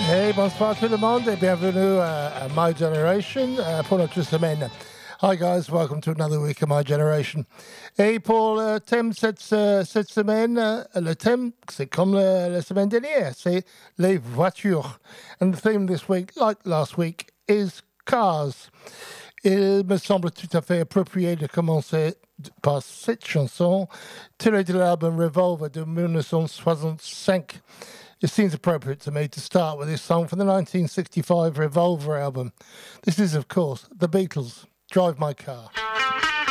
Hey, bonsoir tout le monde et bienvenue à My Generation pour notre semaine. Hi guys, welcome to another week of My Generation. Et pour le thème cette semaine, le thème, c'est comme la semaine dernière, c'est les voitures. And the theme this week, like last week, is cars. Il me semble tout à fait approprié de commencer par cette chanson tirée de l'album Revolver de 1965. It seems appropriate to me to start with this song from the 1965 Revolver album. This is, of course, the Beatles, Drive My Car.